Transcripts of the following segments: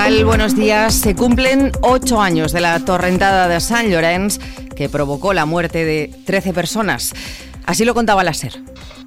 tal? Buenos días. Se cumplen 8 años de la torrentada de Sant Llorenç que provocó la muerte de 13 personas. Así lo contaba la SER.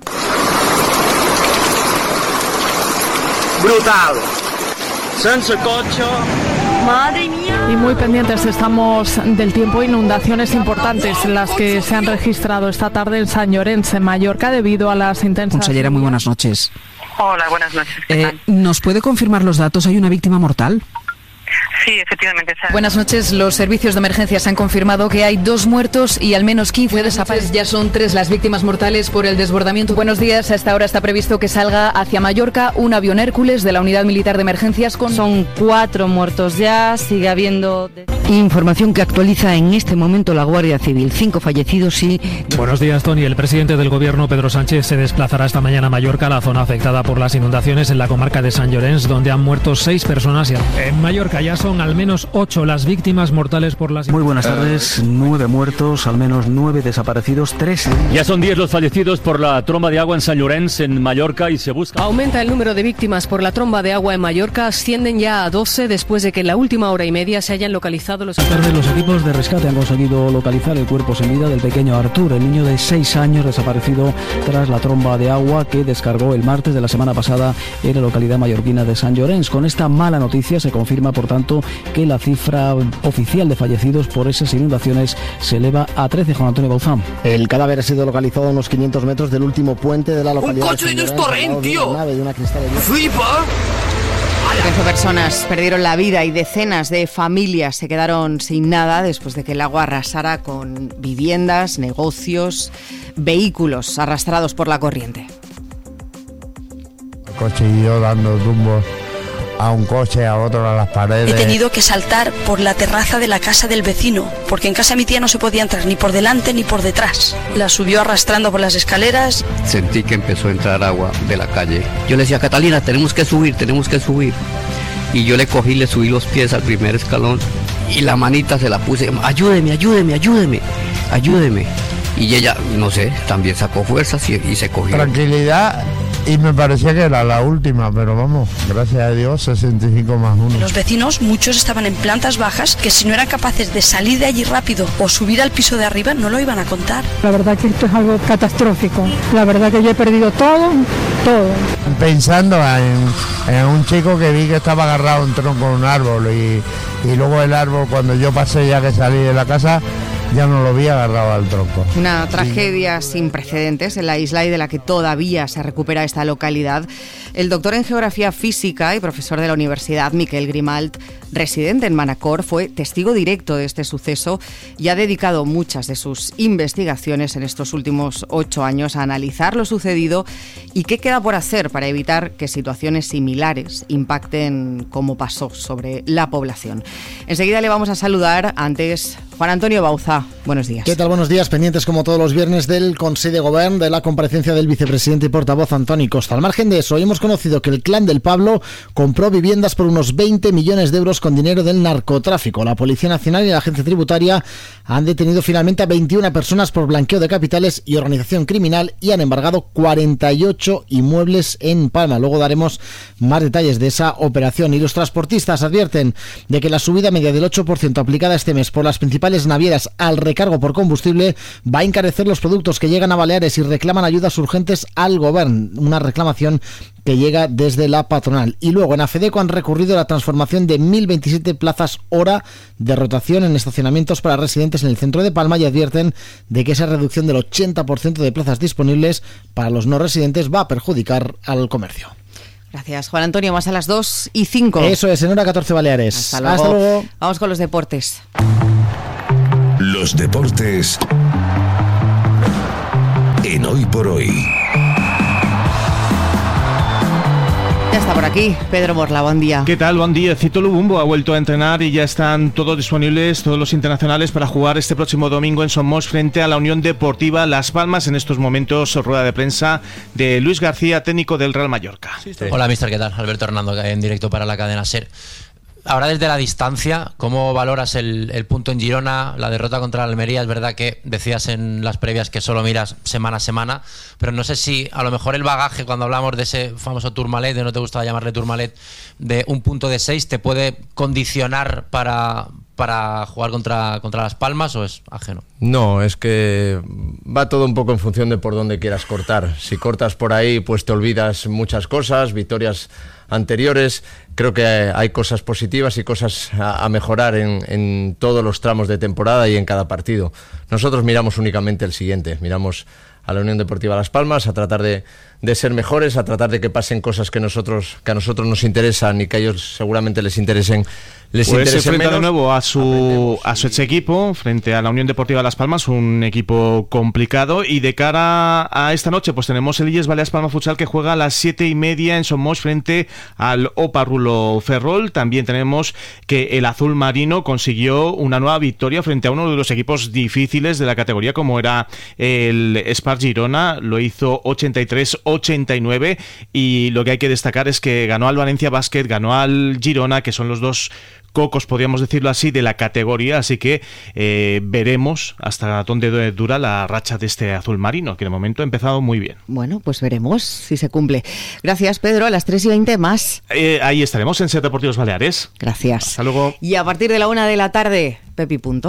Brutal. Sense coche. Madre mía. Y muy pendientes estamos del tiempo. Inundaciones importantes las que se han registrado esta tarde en Sant Llorenç, en Mallorca, debido a las intensas... Consellera, muy buenas noches. Hola, buenas noches. ¿Nos puede confirmar los datos? ¿Hay una víctima mortal? Sí, efectivamente. Buenas noches. Los servicios de emergencias han confirmado que hay 2 muertos y al menos 15 desaparecidos. Ya son 3 las víctimas mortales por el desbordamiento. Buenos días. A esta hora está previsto que salga hacia Mallorca un avión Hércules de la Unidad Militar de Emergencias con... Son 4 muertos ya. Sigue habiendo... Información que actualiza en este momento la Guardia Civil. 5 fallecidos y... Buenos días, Tony. El presidente del Gobierno, Pedro Sánchez, se desplazará esta mañana a Mallorca, la zona afectada por las inundaciones en la comarca de Sant Llorenç, donde han muerto 6 personas. En Mallorca ya son al menos 8 las víctimas mortales por las... Muy buenas tardes. 9 muertos, al menos 9 desaparecidos, 3... Ya son 10 los fallecidos por la tromba de agua en Sant Llorenç, en Mallorca, y se busca... Aumenta el número de víctimas por la tromba de agua en Mallorca. Ascienden ya a 12 después de que en la última hora y media se hayan localizado los... Esta tarde los equipos de rescate han conseguido localizar el cuerpo sin vida del pequeño Artur, el niño de 6 años desaparecido tras la tromba de agua que descargó el martes de la semana pasada en la localidad mallorquina de Sant Llorenç. Con esta mala noticia se confirma, por tanto, que la cifra oficial de fallecidos por esas inundaciones se eleva a 13. Juan Antonio Bauzán. El cadáver ha sido localizado a unos 500 metros del último puente de la localidad. ¡Un coche de Torrent, tío! ¡Flipa! 13 personas perdieron la vida y decenas de familias se quedaron sin nada después de que el agua arrasara con viviendas, negocios, vehículos arrastrados por la corriente. El coche y yo dando tumbos a un coche, a otro, a las paredes. He tenido que saltar por la terraza de la casa del vecino, porque en casa de mi tía no se podía entrar ni por delante ni por detrás. La subió arrastrando por las escaleras. Sentí que empezó a entrar agua de la calle. Yo le decía, Catalina, tenemos que subir. Y yo le cogí, le subí los pies al primer escalón y la manita se la puse, ayúdeme. Y ella, no sé, también sacó fuerzas y se cogió. Tranquilidad. Y me parecía que era la última, pero vamos, gracias a Dios, 65 más 1. Los vecinos, muchos estaban en plantas bajas, que si no eran capaces de salir de allí rápido o subir al piso de arriba, no lo iban a contar. La verdad que esto es algo catastrófico. La verdad que yo he perdido todo. Pensando en un chico que vi que estaba agarrado a un tronco de un árbol y luego el árbol, cuando yo pasé ya que salí de la casa, ya no lo vi agarrado al tronco. Una tragedia sin precedentes en la isla y de la que todavía se recupera esta localidad. El doctor en Geografía Física y profesor de la Universidad, Miquel Grimalt, residente en Manacor, fue testigo directo de este suceso y ha dedicado muchas de sus investigaciones en estos últimos 8 años a analizar lo sucedido y qué queda por hacer para evitar que situaciones similares impacten como pasó sobre la población. Enseguida le vamos a saludar. Antes, Juan Antonio Bauzá. Buenos días. ¿Qué tal? Buenos días. Pendientes como todos los viernes del Consell de Govern, de la comparecencia del vicepresidente y portavoz Antoni Costa. Al margen de eso, hoy hemos conocido que el clan del Pablo compró viviendas por unos 20 millones de euros con dinero del narcotráfico. La Policía Nacional y la Agencia Tributaria han detenido finalmente a 21 personas por blanqueo de capitales y organización criminal y han embargado 48 inmuebles en Palma. Luego daremos más detalles de esa operación. Y los transportistas advierten de que la subida media del 8% aplicada este mes por las principales navieras al recargo por combustible va a encarecer los productos que llegan a Baleares y reclaman ayudas urgentes al Govern, una reclamación que llega desde la patronal. Y luego en AFEDECO han recurrido a la transformación de 1.027 plazas hora de rotación en estacionamientos para residentes en el centro de Palma y advierten de que esa reducción del 80% de plazas disponibles para los no residentes va a perjudicar al comercio. Gracias, Juan Antonio. Más a las 2:05. Eso es, en hora 14 Baleares. Hasta luego. Vamos con los deportes. Los deportes en Hoy por Hoy. Ya está por aquí Pedro Morla, buen día. ¿Qué tal? Buen día. Cito Lubumbo ha vuelto a entrenar y ya están todos disponibles, todos los internacionales, para jugar este próximo domingo en Somos frente a la Unión Deportiva Las Palmas. En estos momentos, rueda de prensa de Luis García, técnico del Real Mallorca. Hola, mister, ¿qué tal? Alberto Hernando, en directo para la cadena SER. Ahora desde la distancia, ¿cómo valoras el punto en Girona, la derrota contra la Almería? Es verdad que decías en las previas que solo miras semana a semana, pero no sé si a lo mejor el bagaje, cuando hablamos de ese famoso Tourmalet, de no te gustaba llamarle Tourmalet, de un punto de 6, ¿te puede condicionar para jugar contra Las Palmas o es ajeno? No, es que va todo un poco en función de por dónde quieras cortar. Si cortas por ahí, pues te olvidas muchas cosas, victorias anteriores. Creo que hay cosas positivas y cosas a mejorar en todos los tramos de temporada y en cada partido. Nosotros miramos únicamente el siguiente, miramos a la Unión Deportiva Las Palmas, a tratar de ser mejores, a tratar de que pasen cosas que a nosotros nos interesan y que a ellos seguramente les interesen. Pues se enfrenta de nuevo a su ex equipo frente a la Unión Deportiva Las Palmas, un equipo complicado, y de cara a esta noche pues tenemos el Illes Balears Palma Futsal que juega a las 7:30 en Somos frente al Opa Rulo Ferrol. También tenemos que el Azul Marino consiguió una nueva victoria frente a uno de los equipos difíciles de la categoría como era el Spar Girona, lo hizo 83-89, y lo que hay que destacar es que ganó al Valencia Basket, ganó al Girona, que son los dos cocos, podríamos decirlo así, de la categoría, así que veremos hasta dónde dura la racha de este Azul Marino, que de momento ha empezado muy bien. Bueno, pues veremos si se cumple. Gracias, Pedro. A las 3:20 más. Ahí estaremos en Ser Deportivos Baleares. Gracias. Hasta luego. Y a partir de la 1 de la tarde, Pepi.